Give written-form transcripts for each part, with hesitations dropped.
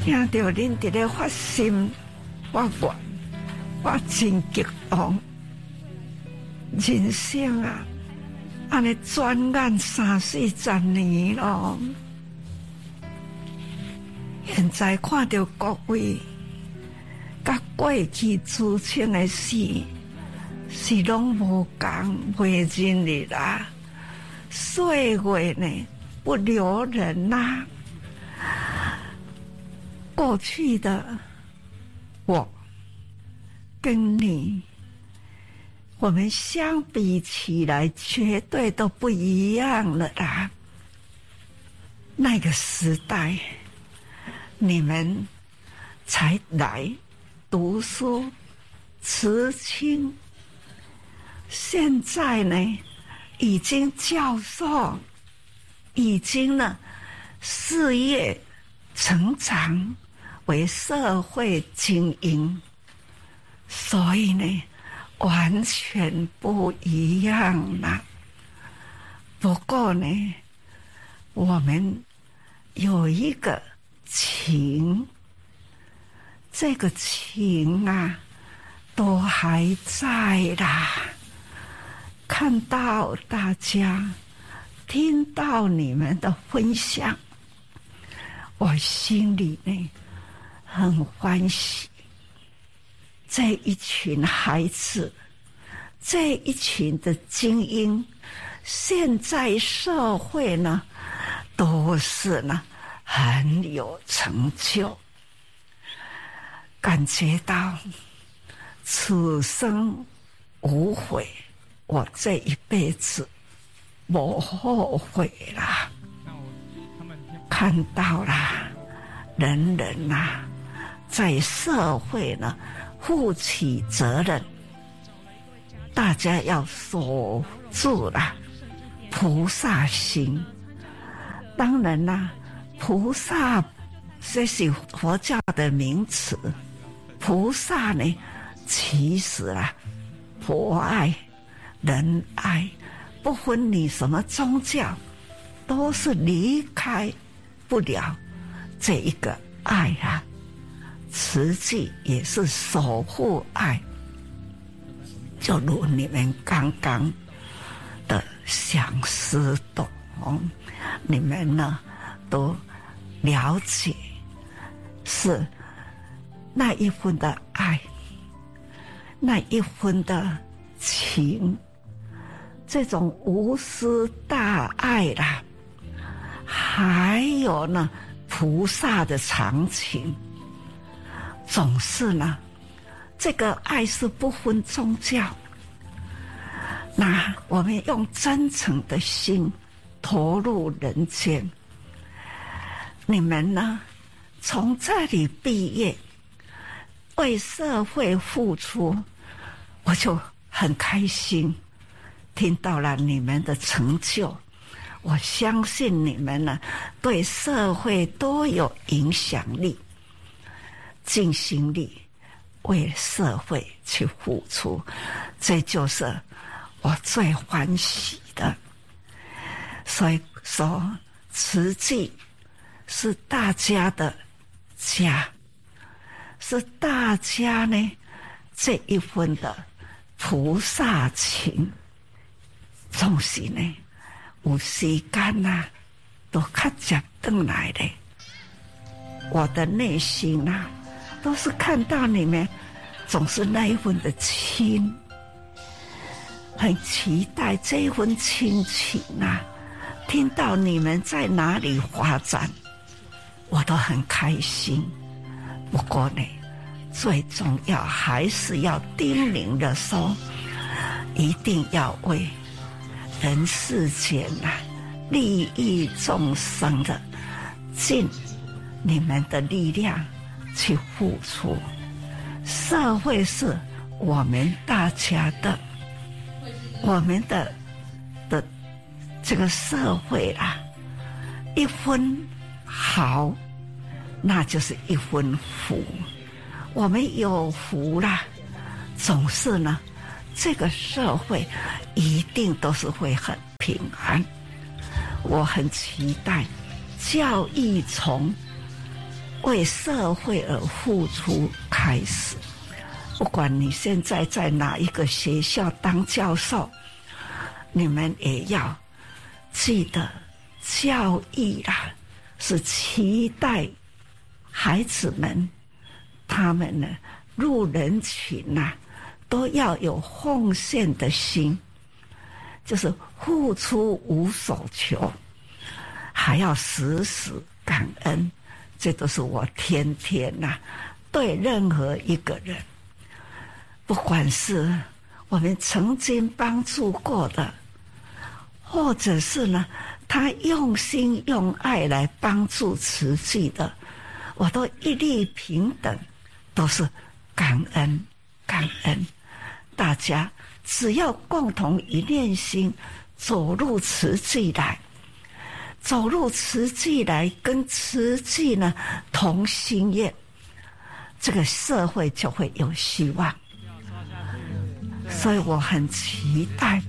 听到恁伫咧发心发愿，我真激动。人生啊，安尼转眼30-40年咯。现在看到各位，甲过去自清的事，是拢无共，袂认哩啦。岁月呢，不留人呐。过去的我跟你，我们相比起来，绝对都不一样了啦。那个时代，你们才来读书、辞青，现在呢，已经教授，已经呢，事业成长为社会精英，所以呢，完全不一样啦。不过呢，我们有一个情，这个情啊，都还在啦。看到大家，听到你们的分享，我心里呢很欢喜。这一群孩子，这一群的精英，现在社会呢，都是呢很有成就，感觉到此生无悔，我这一辈子不后悔啦。看到啦，人人啊，在社会呢负起责任，大家要守住了菩萨心。当然啦，菩萨这是佛教的名词。菩萨呢，其实啊，博爱、仁爱，不分你什么宗教，都是离开不了这一个爱啊。慈济也是守护爱，就如你们刚刚的相思懂，你们呢都了解，是那一份的爱，那一份的情，这种无私大爱啦，还有呢菩萨的常情。总是呢，这个爱是不分宗教。那我们用真诚的心投入人间。你们呢，从这里毕业，为社会付出，我就很开心。听到了你们的成就，我相信你们呢，对社会都有影响力。尽心力为社会去付出，这就是我最欢喜的。所以说，慈济是大家的家，是大家呢这一份的菩萨情。总是呢，有时间啊，都较接回来的。我的内心啊，都是看到你们总是那一份的亲，很期待这一份亲情啊。听到你们在哪里发展，我都很开心。不过呢，最重要还是要叮咛的说，一定要为人世间啊利益众生的，尽你们的力量去付出。社会是我们大家的，我们的这个社会啦，一分好，那就是一分福。我们有福啦，总是呢，这个社会一定都是会很平安。我很期待教育从为社会而付出开始。不管你现在在哪一个学校当教授，你们也要记得，教育啦，是期待孩子们他们呢入人群啊，都要有奉献的心，就是付出无所求，还要时时感恩。这都是我天天对任何一个人，不管是我们曾经帮助过的，或者是呢他用心用爱来帮助慈济的，我都一律平等，都是感恩感恩。大家只要共同一念心，走入慈济来，走入慈济来，跟慈济呢同心愿，这个社会就会有希望。所以我很期待，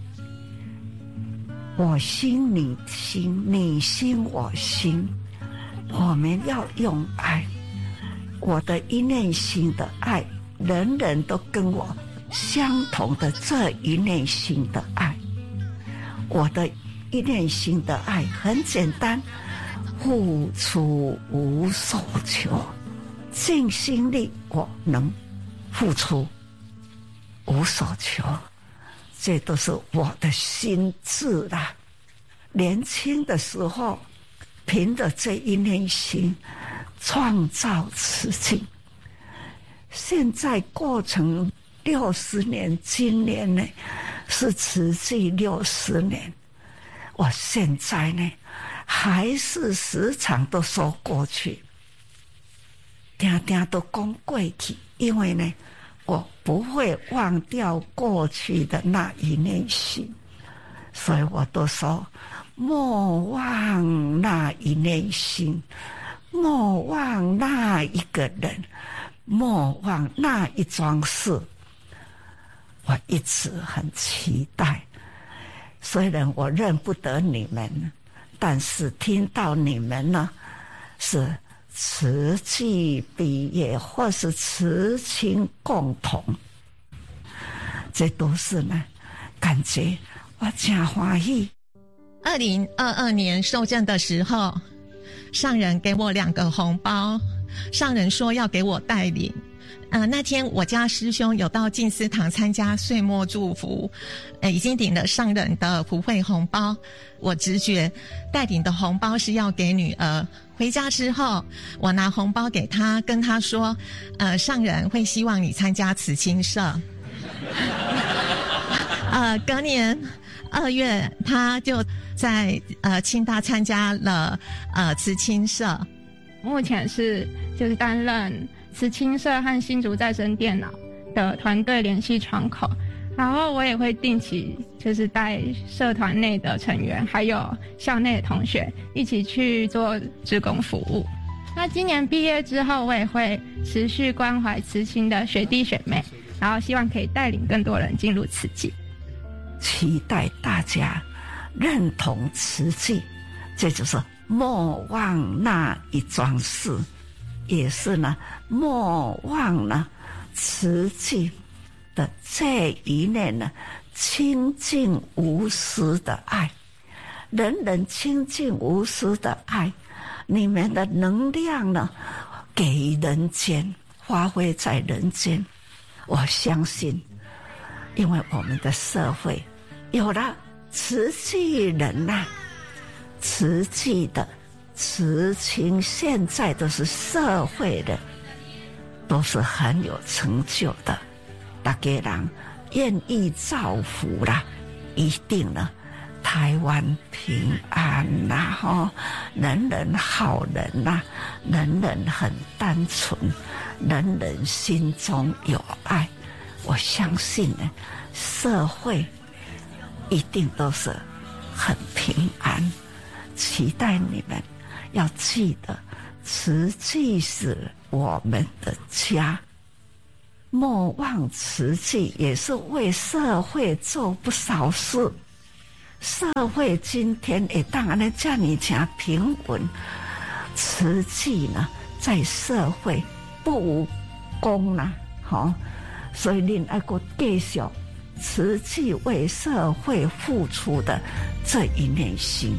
我心你心，你心我心，我们要用爱，我的一念心的爱，人人都跟我相同的这一念心的爱。我的一念心的爱很简单，付出无所求，尽心力我能付出无所求，这都是我的心智啦。年轻的时候凭着这一念心创造慈济，现在过程60年，今年呢是慈济60年，我现在呢还是时常都说过去，常常都讲过去，因为呢我不会忘掉过去的那一念心，所以我都说莫忘那一念心，莫忘那一个人，莫忘那一桩事。我一直很期待，虽然我认不得你们，但是听到你们呢是慈济毕业或是慈亲共同，这都是呢感觉我真欢喜。 2022年受证的时候，上人给我2个红包，上人说要给我带领。那天我家师兄有到静思堂参加岁末祝福，已经领了上人的普惠红包。我直觉带领的红包是要给女儿。回家之后，我拿红包给他，跟他说，上人会希望你参加慈青社。隔年2月，他就在清大参加了慈青社。 目前就是担任慈青社和新竹再生电脑的团队联系窗口，然后我也会定期就是带社团内的成员还有校内的同学一起去做志工服务。那今年毕业之后，我也会持续关怀慈青的学弟学妹，然后希望可以带领更多人进入慈济。 期待大家认同慈济，这就是莫忘那一桩事，也是呢莫忘呢慈济的这一念呢清净无私的爱，人人清净无私的爱，你们的能量呢给人间，发挥在人间。我相信因为我们的社会有了慈济人慈济的慈情，现在都是社会的都是很有成就的，大家人愿意造福啦，一定呢台湾平安啦，人人好人啦，人人很单纯，人人心中有爱。我相信呢社会一定都是很平安。期待你们要记得，慈济是我们的家，莫忘慈济也是为社会做不少事。社会今天会当然这么平稳，慈济呢在社会不无功啦，所以您要搁继续持续为社会付出的这一念心。